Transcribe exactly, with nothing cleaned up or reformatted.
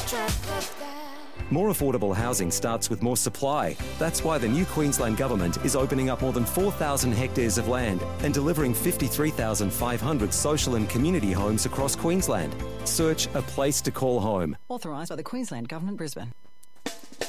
More affordable housing starts with more supply. That's why the new Queensland Government is opening up more than four thousand hectares of land and delivering fifty-three thousand five hundred social and community homes across Queensland. Search A Place to Call Home. Authorised by the Queensland Government, Brisbane.